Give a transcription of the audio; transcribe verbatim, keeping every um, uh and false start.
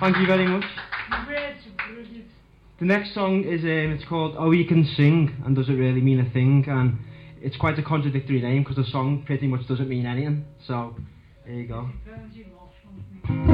Thank you very much. The next song is um, it's called Oh You Can Sing and Does It Really Mean a Thing, and it's quite a contradictory name because the song pretty much doesn't mean anything, so there you go.